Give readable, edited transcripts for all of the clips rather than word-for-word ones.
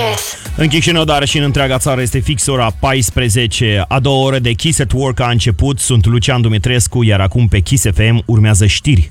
Kiss. În Chișinău, dar și în întreaga țară este fix ora 14. A 2 ore de Kiss at Work a început. Sunt Lucian Dumitrescu, iar acum pe Kiss FM urmează știri.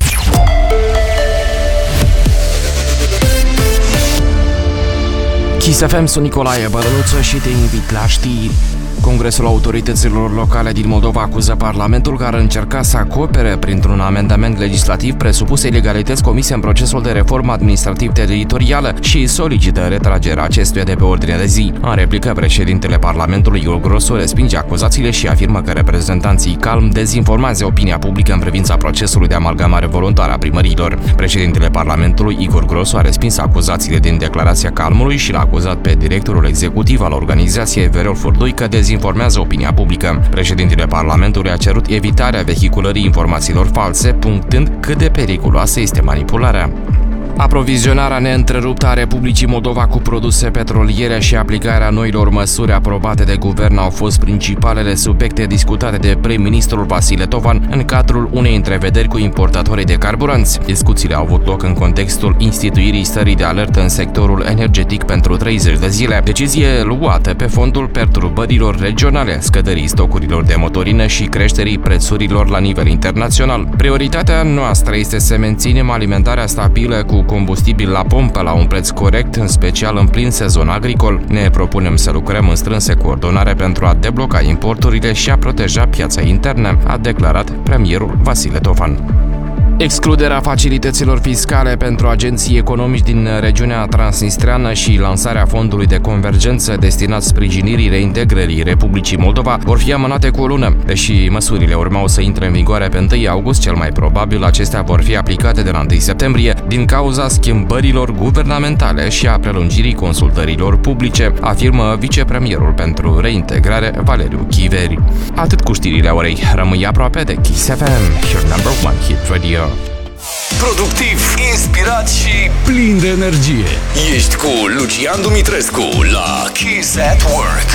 Kiss FM, sunt Nicolae Bălănuță și te invit la știri. Congresul Autorităților Locale din Moldova acuză Parlamentul că ar încerca să acopere printr-un amendament legislativ presupuse ilegalități comise în procesul de reformă administrativ-teritorială și solicită retragerea acestuia de pe ordinea de zi. În replică, președintele Parlamentului Igor Grosu respinge acuzațiile și afirmă că reprezentanții Calm dezinformează opinia publică în privința procesului de amalgamare voluntară a primăriilor. Președintele Parlamentului Igor Grosu a respins acuzațiile din declarația Calmului și l-a acuzat pe directorul executiv al organizației Viorel Furdui că dezinformează opinia publică. Președintele Parlamentului a cerut evitarea vehiculării informațiilor false, punctând cât de periculoasă este manipularea. Aprovizionarea neîntreruptă a Republicii Moldova cu produse petroliere și aplicarea noilor măsuri aprobate de guvern au fost principalele subiecte discutate de prim-ministrul Vasile Tovan în cadrul unei întrevederi cu importatorii de carburanți. Discuțiile au avut loc în contextul instituirii stării de alertă în sectorul energetic pentru 30 de zile, decizie luată pe fondul perturbărilor regionale, scăderii stocurilor de motorină și creșterii prețurilor la nivel internațional. Prioritatea noastră este să menținem alimentarea stabilă cu combustibil la pompă la un preț corect, în special în plin sezon agricol. Ne propunem să lucrăm în strânsă coordonare pentru a debloca importurile și a proteja piața internă, a declarat premierul Vasile Tovan. Excluderea facilităților fiscale pentru agenții economici din regiunea transnistreană și lansarea fondului de convergență destinat sprijinirii reintegrării Republicii Moldova vor fi amânate cu o lună. Deși măsurile urmau să intre în vigoare pe 1 august, cel mai probabil acestea vor fi aplicate de la 1 septembrie din cauza schimbărilor guvernamentale și a prelungirii consultărilor publice, afirmă vicepremierul pentru reintegrare Valeriu Chiveri. Atât cu știrile orei, rămâi aproape de Kiss FM, your number one hit radio. Productiv, inspirat și plin de energie. Ești cu Lucian Dumitrescu la Kiss at Work.